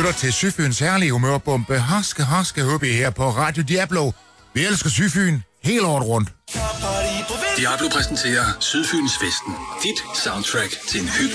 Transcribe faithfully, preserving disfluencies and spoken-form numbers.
lytter til Sydfyns herlige humørbombe. Harske, harske hubby her på Radio Diablo. Vi elsker Sydfyn hele året rundt. Diablo præsenterer Sydfyns Festen. Dit soundtrack til en hyggelig